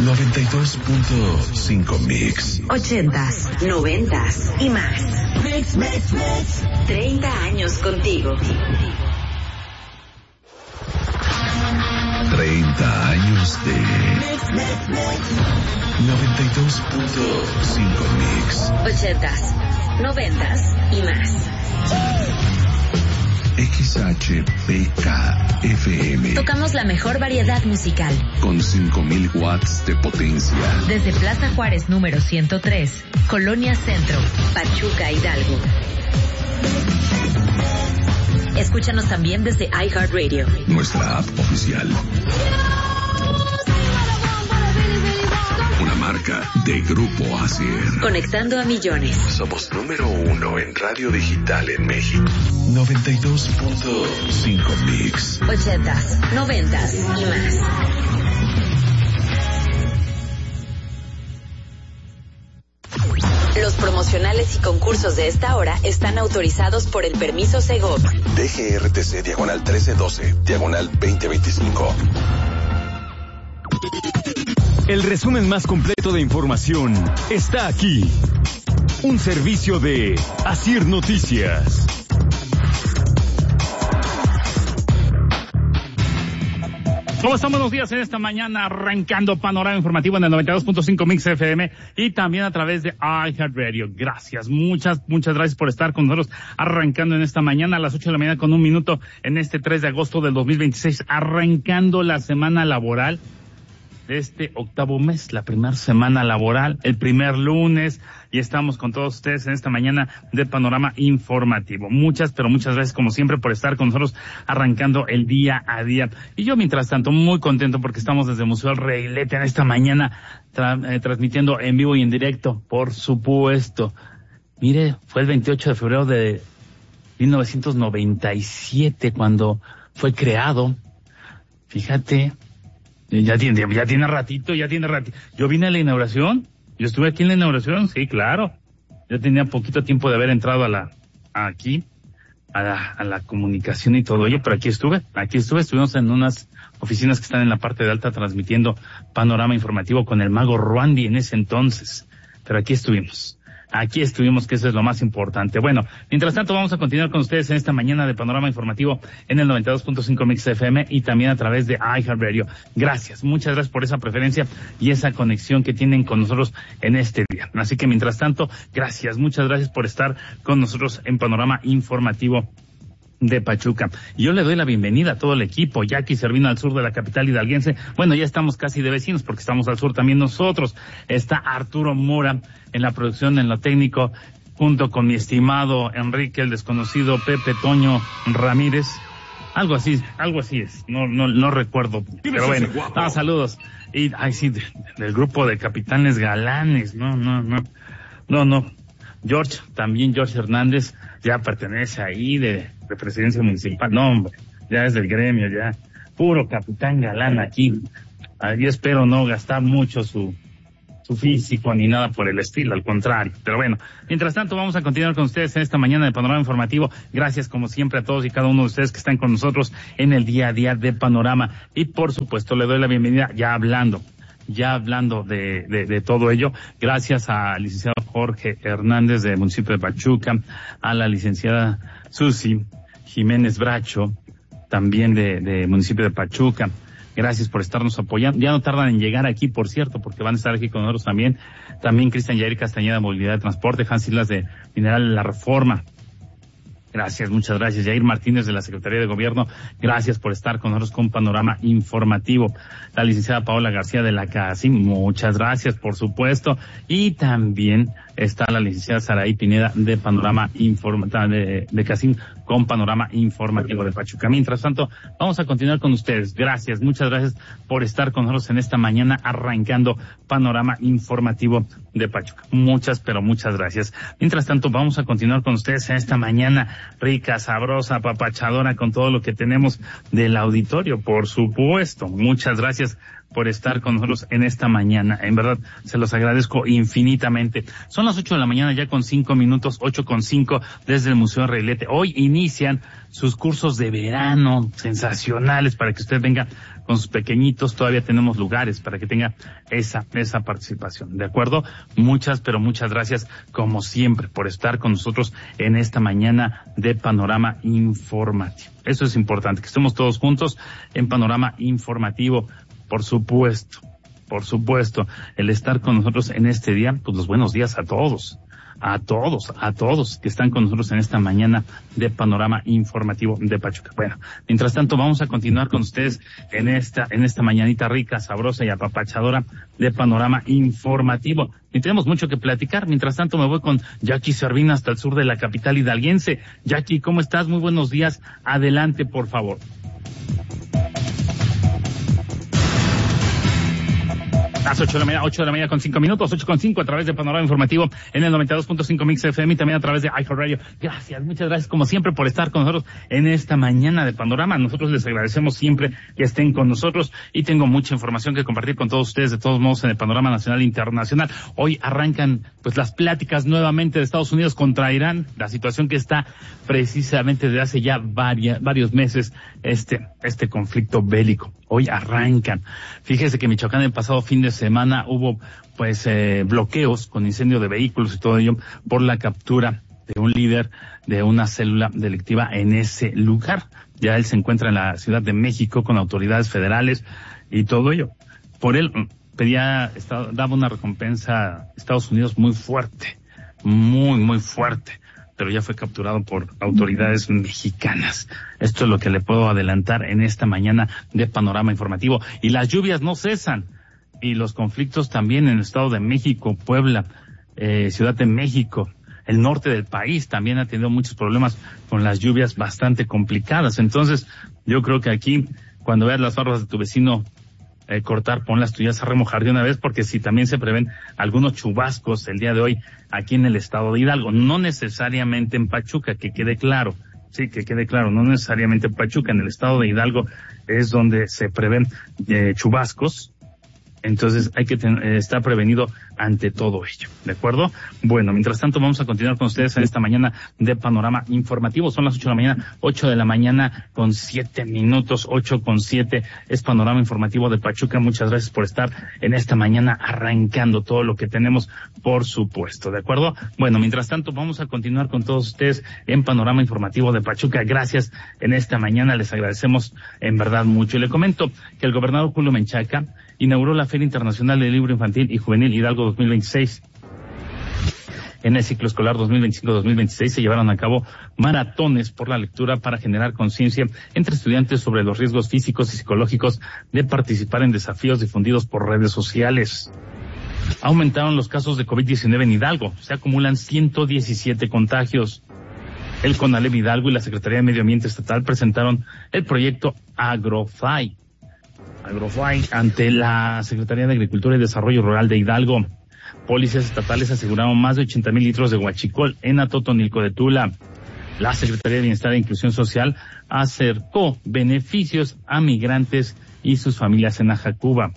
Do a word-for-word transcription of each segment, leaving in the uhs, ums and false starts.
noventa y dos punto cinco Mix. Ochentas, noventas y más. Mix, mix, mix. Treinta años contigo. Treinta años de noventa y dos punto cinco Mix. Ochentas, noventas y más. X H P K F M. Tocamos la mejor variedad musical. Con cinco mil watts de potencia. Desde Plaza Juárez número ciento tres, Colonia Centro, Pachuca, Hidalgo. Escúchanos también desde iHeartRadio. Nuestra app oficial. Una marca de Grupo Asier. Conectando a millones. Somos número uno en radio digital en México. noventa y dos punto cinco Mix. Ochentas, noventas y más. Los promocionales y concursos de esta hora están autorizados por el permiso Segov. D G R T C diagonal trece doce, diagonal veinte veinticinco. El resumen más completo de información está aquí. Un servicio de Asier Noticias. ¿Cómo están? Buenos días en esta mañana, arrancando Panorama Informativo en el noventa y dos punto cinco Mix F M y también a través de iHeartRadio. Gracias, muchas, muchas gracias por estar con nosotros, arrancando en esta mañana a las ocho de la mañana con un minuto en este tres de agosto del dos mil veintiséis, arrancando la semana laboral de este octavo mes, la primera semana laboral, el primer lunes, y estamos con todos ustedes en esta mañana de Panorama Informativo. Muchas, pero muchas gracias como siempre por estar con nosotros arrancando el día a día. Y yo mientras tanto muy contento porque estamos desde Museo El Reilete en esta mañana tra- eh, transmitiendo en vivo y en directo, por supuesto. Mire, fue el veintiocho de febrero de mil novecientos noventa y siete cuando fue creado. Fíjate. Ya tiene, ya tiene ratito, ya tiene ratito. Yo vine a la inauguración, yo estuve aquí en la inauguración, sí, claro. Yo tenía poquito tiempo de haber entrado a la, a aquí, a la, a la comunicación y todo ello, pero aquí estuve, aquí estuve, estuvimos en unas oficinas que están en la parte de alta transmitiendo Panorama Informativo con el mago Ruandi en ese entonces. Pero aquí estuvimos. Aquí estuvimos, que eso es lo más importante. Bueno, mientras tanto vamos a continuar con ustedes en esta mañana de Panorama Informativo en el noventa y dos punto cinco Mix F M y también a través de iHeartRadio. Gracias, muchas gracias por esa preferencia y esa conexión que tienen con nosotros en este día. Así que mientras tanto, gracias, muchas gracias por estar con nosotros en Panorama Informativo de Pachuca. Yo le doy la bienvenida a todo el equipo. Jackie Servino al sur de la capital hidalguense. Bueno, ya estamos casi de vecinos porque estamos al sur también nosotros. Está Arturo Mora en la producción, en lo técnico, junto con mi estimado Enrique, el desconocido Pepe Toño Ramírez. Algo así, algo así es. No, no, no recuerdo. Pero bueno, ah, saludos. Y, ay, sí, de, del grupo de capitanes galanes. No, no, no. No, no. George, también George Hernández, ya pertenece ahí de, de presidencia municipal. No, hombre, ya es del gremio, ya. Puro capitán galán aquí. Yo espero no gastar mucho su, su físico ni nada por el estilo, al contrario. Pero bueno, mientras tanto vamos a continuar con ustedes en esta mañana de Panorama Informativo. Gracias como siempre a todos y cada uno de ustedes que están con nosotros en el día a día de Panorama. Y por supuesto le doy la bienvenida ya hablando. Ya hablando de, de, de todo ello, gracias al licenciado Jorge Hernández del municipio de Pachuca, a la licenciada Susi Jiménez Bracho, también de, de municipio de Pachuca. Gracias por estarnos apoyando. Ya no tardan en llegar aquí, por cierto, porque van a estar aquí con nosotros también. También Cristian Yair Castañeda de Movilidad de Transporte, Hans Islas de Mineral La Reforma. Gracias, muchas gracias. Yair Martínez de la Secretaría de Gobierno, gracias por estar con nosotros con Panorama Informativo. La licenciada Paola García de la CACIM, muchas gracias, por supuesto. Y también está la licenciada Saraí Pineda de Panorama Informa, de, de CACIM con Panorama Informativo de Pachuca. Mientras tanto, vamos a continuar con ustedes. Gracias, muchas gracias por estar con nosotros en esta mañana arrancando Panorama Informativo de Pachuca. Muchas, pero muchas gracias. Mientras tanto, vamos a continuar con ustedes en esta mañana rica, sabrosa, apapachadora con todo lo que tenemos del auditorio, por supuesto. Muchas gracias por estar con nosotros en esta mañana. En verdad, se los agradezco infinitamente. Son las ocho de la mañana ya con cinco minutos, ocho con cinco desde el Museo Reilete. Hoy inician sus cursos de verano sensacionales para que usted venga con sus pequeñitos. Todavía tenemos lugares para que tenga esa, esa participación. ¿De acuerdo? Muchas, pero muchas gracias, como siempre, por estar con nosotros en esta mañana de Panorama Informativo. Eso es importante, que estemos todos juntos en Panorama Informativo, por supuesto, por supuesto, el estar con nosotros en este día, pues los buenos días a todos. A todos, a todos que están con nosotros en esta mañana de Panorama Informativo de Pachuca. Bueno, mientras tanto vamos a continuar con ustedes en esta, en esta mañanita rica, sabrosa y apapachadora de Panorama Informativo. Y tenemos mucho que platicar. Mientras tanto me voy con Jackie Servina hasta el sur de la capital hidalguense. Jackie, ¿cómo estás? Muy buenos días. Adelante, por favor. Las ocho de la mañana, ocho de la mañana con cinco minutos, ocho con cinco a través de Panorama Informativo en el noventa y dos punto cinco Mix F M y también a través de iHeartRadio. Gracias, muchas gracias como siempre por estar con nosotros en esta mañana de Panorama. Nosotros les agradecemos siempre que estén con nosotros y tengo mucha información que compartir con todos ustedes de todos modos en el Panorama Nacional e Internacional. Hoy arrancan pues las pláticas nuevamente de Estados Unidos contra Irán, la situación que está precisamente desde hace ya varias, varios meses este, este conflicto bélico. Hoy arrancan. Fíjese que en Michoacán el pasado fin de semana hubo pues eh, bloqueos con incendio de vehículos y todo ello por la captura de un líder de una célula delictiva en ese lugar. Ya él se encuentra en la Ciudad de México con autoridades federales y todo ello. Por él pedía, estaba, daba una recompensa a Estados Unidos muy fuerte, muy, muy fuerte. Pero ya fue capturado por autoridades mexicanas. Esto es lo que le puedo adelantar en esta mañana de Panorama Informativo. Y las lluvias no cesan. Y los conflictos también en el Estado de México, Puebla, eh, Ciudad de México, el norte del país también ha tenido muchos problemas con las lluvias bastante complicadas. Entonces, yo creo que aquí, cuando veas las barbas de tu vecino Eh, cortar, pon las tuyas a remojar de una vez, porque si también se prevén algunos chubascos el día de hoy aquí en el estado de Hidalgo, no necesariamente en Pachuca, que quede claro, sí, que quede claro, no necesariamente en Pachuca, en el estado de Hidalgo es donde se prevén eh, chubascos. Entonces hay que ten, eh, estar prevenido ante todo ello, ¿de acuerdo? Bueno, mientras tanto vamos a continuar con ustedes en esta mañana de Panorama Informativo. Son las ocho de la mañana, ocho de la mañana con siete minutos, ocho con siete es Panorama Informativo de Pachuca. Muchas gracias por estar en esta mañana arrancando todo lo que tenemos, por supuesto, ¿de acuerdo? Bueno, mientras tanto vamos a continuar con todos ustedes en Panorama Informativo de Pachuca. Gracias en esta mañana, les agradecemos en verdad mucho. Y le comento que el gobernador Julio Menchaca inauguró la Feria Internacional del Libro Infantil y Juvenil Hidalgo dos mil veintiséis. En el ciclo escolar dos mil veinticinco dos mil veintiséis se llevaron a cabo maratones por la lectura para generar conciencia entre estudiantes sobre los riesgos físicos y psicológicos de participar en desafíos difundidos por redes sociales. Aumentaron los casos de COVID diecinueve en Hidalgo. Se acumulan ciento diecisiete contagios. El CONALEP Hidalgo y la Secretaría de Medio Ambiente Estatal presentaron el proyecto AgroFly. AgroFly ante la Secretaría de Agricultura y Desarrollo Rural de Hidalgo. Policías estatales aseguraron más de ochenta mil litros de huachicol en Atotonilco de Tula. La Secretaría de Bienestar e Inclusión Social acercó beneficios a migrantes y sus familias en Ajacuba.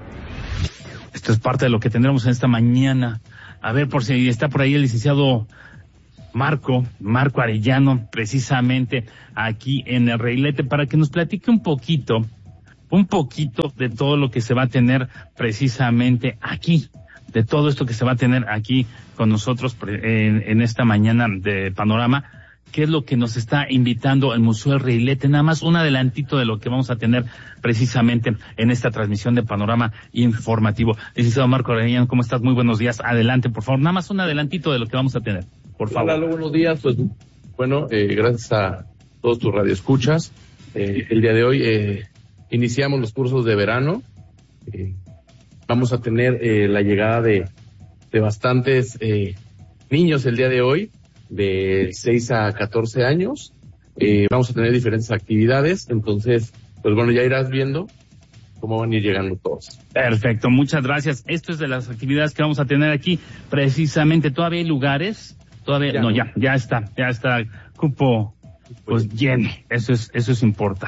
Esto es parte de lo que tendremos en esta mañana. A ver por si está por ahí el licenciado Marco, Marco Arellano, precisamente aquí en el Reilete, para que nos platique un poquito un poquito de todo lo que se va a tener precisamente aquí, de todo esto que se va a tener aquí con nosotros en, en esta mañana de Panorama, qué es lo que nos está invitando el Museo del Reilete, nada más un adelantito de lo que vamos a tener precisamente en esta transmisión de Panorama Informativo. Licenciado Marco Arellano, ¿cómo estás? Muy buenos días, adelante, por favor, nada más un adelantito de lo que vamos a tener, por favor. Hola, buenos días, pues bueno, eh, gracias a todos tus radioescuchas, eh, el día de hoy, eh, iniciamos los cursos de verano. Eh, vamos a tener eh, la llegada de, de bastantes eh, niños el día de hoy, de seis a catorce años. Eh, vamos a tener diferentes actividades. Entonces, pues bueno, ya irás viendo cómo van a ir llegando todos. Perfecto, muchas gracias. Esto es de las actividades que vamos a tener aquí. Precisamente, ¿todavía hay lugares? Todavía, ya no, no, ya, ya está, ya está cupo pues lleno. Eso es, eso es importante.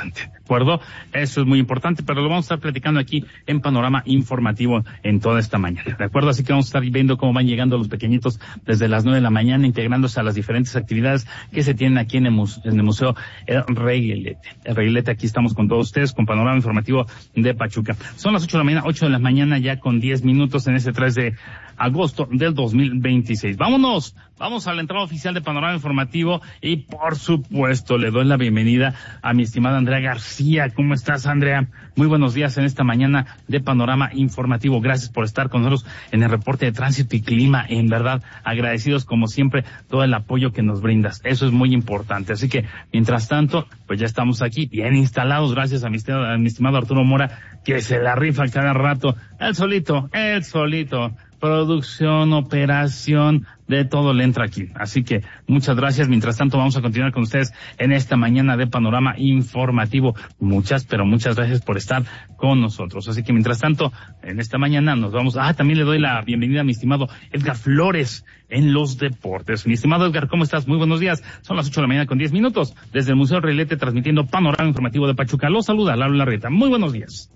acuerdo? Eso es muy importante, pero lo vamos a estar platicando aquí en Panorama Informativo en toda esta mañana, ¿de acuerdo? Así que vamos a estar viendo cómo van llegando los pequeñitos desde las nueve de la mañana, integrándose a las diferentes actividades que se tienen aquí en el, muse- en el Museo El Reguilete. El Reguilete, aquí estamos con todos ustedes, con Panorama Informativo de Pachuca. Son las ocho de la mañana, ocho de la mañana ya con diez minutos en este tres de agosto del dos mil veintiséis. Vámonos, vamos a la entrada oficial de Panorama Informativo y por supuesto le doy la bienvenida a mi estimada Andrea García. ¿Cómo estás, Andrea? Muy buenos días en esta mañana de Panorama Informativo. Gracias por estar con nosotros en el reporte de tránsito y clima. En verdad, agradecidos como siempre todo el apoyo que nos brindas. Eso es muy importante. Así que, mientras tanto, pues ya estamos aquí bien instalados. Gracias a mi, a mi estimado Arturo Mora, que se la rifa cada rato. Él solito, él solito. Producción, operación, de todo le entra aquí. Así que muchas gracias. Mientras tanto, vamos a continuar con ustedes en esta mañana de Panorama Informativo. Muchas, pero muchas gracias por estar con nosotros. Así que mientras tanto, en esta mañana nos vamos... Ah, también le doy la bienvenida a mi estimado Edgar Flores en los deportes. Mi estimado Edgar, ¿cómo estás? Muy buenos días. Son las ocho de la mañana con diez minutos. Desde el Museo Reguilete, transmitiendo Panorama Informativo de Pachuca. Los saluda Lalo Larreta. Muy buenos días.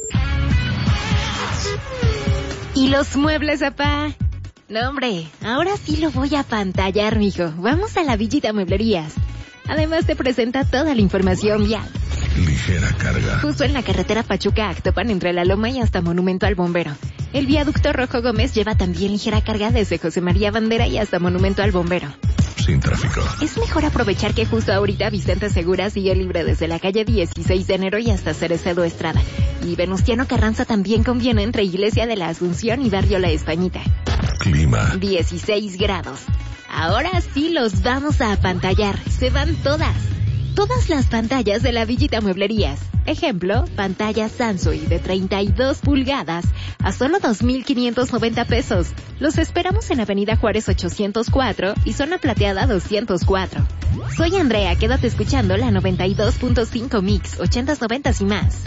¿Y los muebles, papá? No, hombre, ahora sí lo voy a pantallar, mijo. Vamos a la Villita Mueblerías. Además te presenta toda la información vial. Ligera carga. Justo en la carretera Pachuca-Actopan, entre La Loma y hasta Monumento al Bombero. El viaducto Rojo Gómez lleva también ligera carga desde José María Bandera y hasta Monumento al Bombero. Sin tráfico. Es mejor aprovechar que justo ahorita Vicente Segura sigue libre desde la calle dieciséis de enero y hasta Cerecero Estrada. Y Venustiano Carranza también conviene entre Iglesia de la Asunción y Barrio La Españita. Clima. dieciséis grados. Ahora sí los vamos a apantallar. Se van todas. Todas las pantallas de la Villita Mueblerías. Ejemplo, pantalla Samsung de treinta y dos pulgadas a solo dos mil quinientos noventa pesos. Los esperamos en Avenida Juárez ochocientos cuatro y Zona Plateada doscientos cuatro. Soy Andrea, quédate escuchando la noventa y dos punto cinco Mix, ochentas, noventas y más.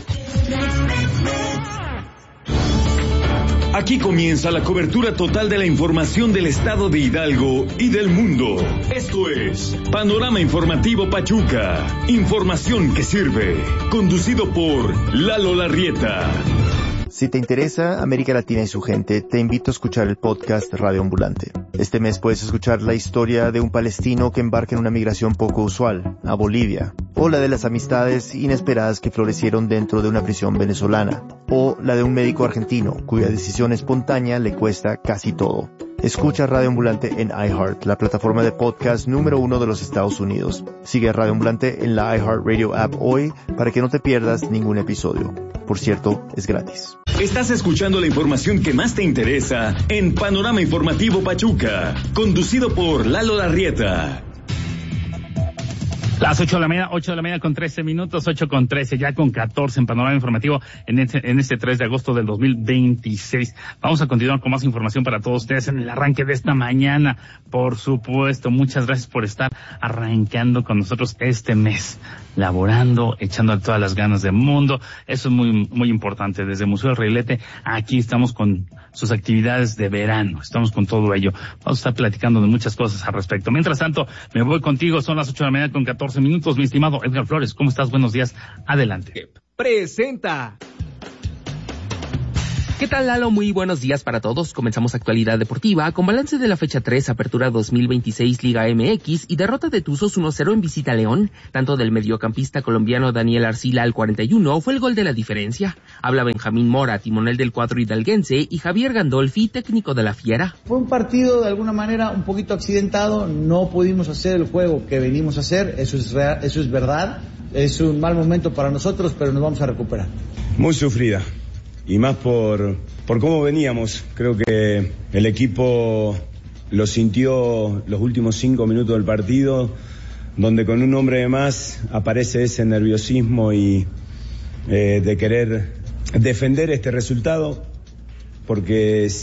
Aquí comienza la cobertura total de la información del estado de Hidalgo y del mundo. Esto es Panorama Informativo Pachuca. Información que sirve. Conducido por Lalo Larrieta. Si te interesa América Latina y su gente, te invito a escuchar el podcast Radio Ambulante. Este mes puedes escuchar la historia de un palestino que embarca en una migración poco usual, a Bolivia, o la de las amistades inesperadas que florecieron dentro de una prisión venezolana, o la de un médico argentino cuya decisión espontánea le cuesta casi todo. Escucha Radio Ambulante en iHeart, la plataforma de podcast número uno de los Estados Unidos. Sigue Radio Ambulante en la iHeartRadio app hoy para que no te pierdas ningún episodio. Por cierto, es gratis. Estás escuchando la información que más te interesa en Panorama Informativo Pachuca, conducido por Lalo Larrieta. Las ocho de la mañana, ocho de la mañana con trece minutos, ocho con trece, ya con catorce en Panorama Informativo en este, en este tres de agosto del dos mil veintiséis. Vamos a continuar con más información para todos ustedes en el arranque de esta mañana. Por supuesto, muchas gracias por estar arrancando con nosotros este mes, laborando, echando todas las ganas del mundo. Eso es muy, muy importante. Desde Museo del Reguilete, aquí estamos con sus actividades de verano. Estamos con todo ello. Vamos a estar platicando de muchas cosas al respecto. Mientras tanto, me voy contigo. Son las ocho de la mañana con catorce minutos. Mi estimado Edgar Flores, ¿cómo estás? Buenos días. Adelante. Presenta. ¿Qué tal, Lalo? Muy buenos días para todos. Comenzamos actualidad deportiva con balance de la fecha tres, Apertura dos mil veintiséis Liga M X y derrota de Tuzos uno cero en visita a León. Tanto del mediocampista colombiano Daniel Arcila al cuarenta y uno fue el gol de la diferencia. Habla Benjamín Mora, timonel del cuadro hidalguense, y Javier Gandolfi, técnico de la Fiera. Fue un partido de alguna manera un poquito accidentado, no pudimos hacer el juego que venimos a hacer, eso es real, eso es verdad. Es un mal momento para nosotros, pero nos vamos a recuperar. Muy sufrida. Y más por, por cómo veníamos. Creo que el equipo lo sintió los últimos cinco minutos del partido, donde con un hombre de más aparece ese nerviosismo y eh, de querer defender este resultado, porque